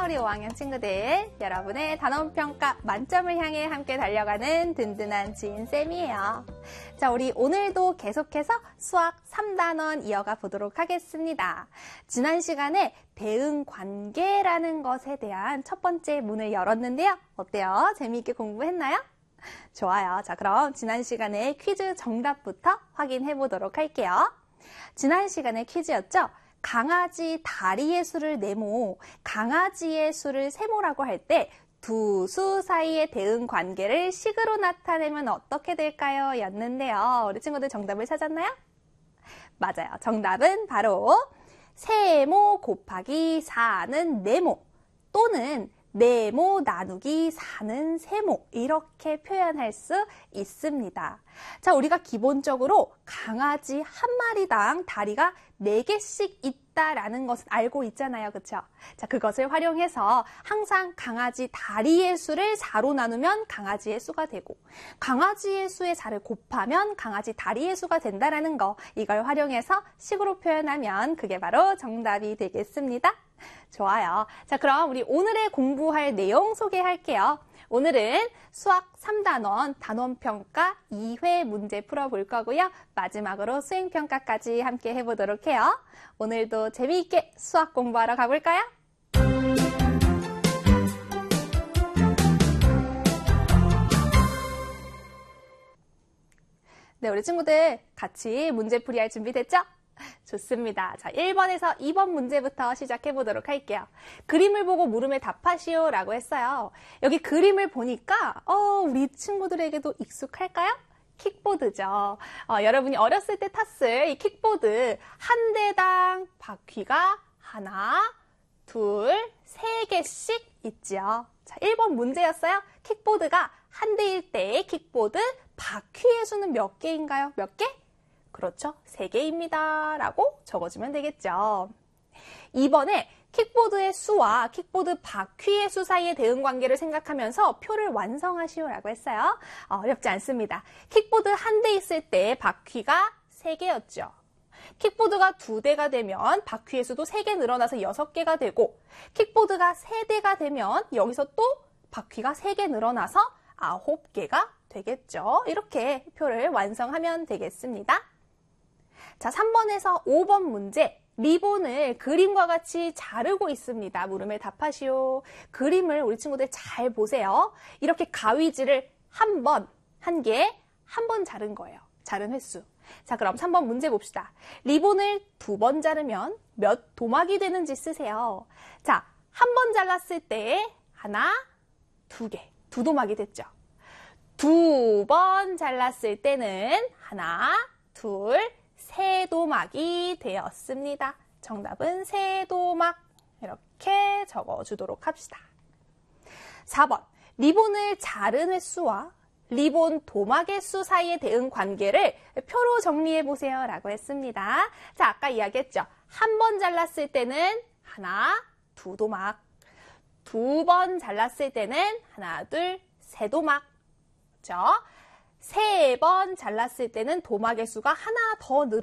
우리 5학년 친구들, 여러분의 단원평가 만점을 향해 함께 달려가는 든든한 지인쌤이에요. 자, 우리 오늘도 계속해서 수학 3단원 이어가 보도록 하겠습니다. 지난 시간에 대응관계라는 것에 대한 첫 번째 문을 열었는데요. 어때요? 재미있게 공부했나요? 좋아요. 자, 그럼 지난 시간에 퀴즈 정답부터 확인해 보도록 할게요. 지난 시간에 퀴즈였죠? 강아지 다리의 수를 네모, 강아지의 수를 세모라고 할 때 두 수 사이의 대응 관계를 식으로 나타내면 어떻게 될까요? 였는데요. 우리 친구들 정답을 찾았나요? 맞아요. 정답은 바로 세모 곱하기 4는 네모 또는 네모 나누기 4는 세모, 이렇게 표현할 수 있습니다. 자, 우리가 기본적으로 강아지 한 마리당 다리가 4개씩 있다라는 것은 알고 있잖아요. 그렇죠? 자, 그것을 활용해서 항상 강아지 다리의 수를 4로 나누면 강아지의 수가 되고, 강아지의 수의 4를 곱하면 강아지 다리의 수가 된다라는 거, 이걸 활용해서 식으로 표현하면 그게 바로 정답이 되겠습니다. 좋아요. 자, 그럼 우리 오늘의 공부할 내용 소개할게요. 오늘은 수학 3단원 단원평가 2회 문제 풀어볼 거고요. 마지막으로 수행평가까지 함께 해보도록 해요. 오늘도 재미있게 수학 공부하러 가볼까요? 네, 우리 친구들 같이 문제풀이 할 준비 됐죠? 좋습니다. 자, 1번에서 2번 문제부터 시작해 보도록 할게요. 그림을 보고 물음에 답하시오 라고 했어요. 여기 그림을 보니까 우리 친구들에게도 익숙할까요? 킥보드죠. 여러분이 어렸을 때 탔을 이 킥보드 한 대당 바퀴가 하나, 둘, 세 개씩 있죠. 자, 1번 문제였어요. 킥보드가 한 대일 때의 킥보드 바퀴의 수는 몇 개인가요? 몇 개? 그렇죠. 3개입니다. 라고 적어주면 되겠죠. 2번에 킥보드의 수와 킥보드 바퀴의 수 사이의 대응 관계를 생각하면서 표를 완성하시오 라고 했어요. 어렵지 않습니다. 킥보드 한 대 있을 때 바퀴가 3개였죠. 킥보드가 2대가 되면 바퀴의 수도 3개 늘어나서 6개가 되고, 킥보드가 3대가 되면 여기서 또 바퀴가 3개 늘어나서 9개가 되겠죠. 이렇게 표를 완성하면 되겠습니다. 자, 3번에서 5번 문제, 리본을 그림과 같이 자르고 있습니다. 물음에 답하시오. 그림을 우리 친구들 잘 보세요. 이렇게 가위질을 한 번 자른 거예요. 자른 횟수. 자, 그럼 3번 문제 봅시다. 리본을 2번 자르면 몇 도막이 되는지 쓰세요. 자, 한 번 잘랐을 때 하나, 2개, 2도막이 됐죠. 2번 잘랐을 때는 하나, 둘, 3도막이 되었습니다. 정답은 3도막. 이렇게 적어주도록 합시다. 4번, 리본을 자른 횟수와 리본 도막의 수 사이의 대응 관계를 표로 정리해보세요 라고 했습니다. 자, 아까 이야기했죠. 한 번 잘랐을 때는 하나, 2도막. 2번 잘랐을 때는 하나, 둘, 3도막. 그렇죠? 3번 잘랐을 때는 도막의 수가 하나 더 늘어